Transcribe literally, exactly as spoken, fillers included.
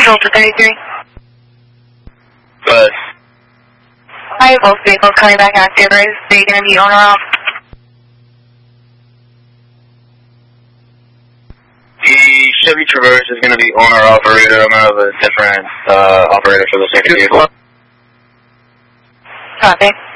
Control to thirty-three. Bus. Hi, both vehicles coming back active. Is they going to be on or off? The Chevy Traverse is going to be owner operator. I'm going to have a different uh, operator for the second vehicle. Copy.